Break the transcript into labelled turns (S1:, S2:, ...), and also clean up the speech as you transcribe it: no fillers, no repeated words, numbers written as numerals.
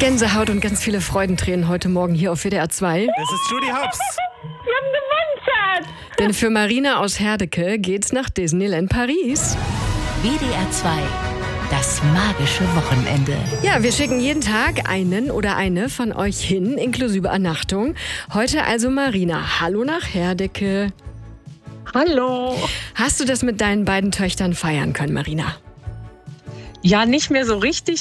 S1: Gänsehaut und ganz viele Freudentränen heute Morgen hier auf WDR 2.
S2: Es ist Judy Hopps.
S3: Wir haben gewonnen, Schatz.
S1: Denn für Marina aus Herdecke geht's nach Disneyland Paris.
S4: WDR 2, das magische Wochenende.
S1: Ja, wir schicken jeden Tag einen oder eine von euch hin, inklusive Ernachtung. Heute also Marina. Hallo nach Herdecke.
S3: Hallo.
S1: Hast du das mit deinen beiden Töchtern feiern können, Marina?
S3: Ja, nicht mehr so richtig.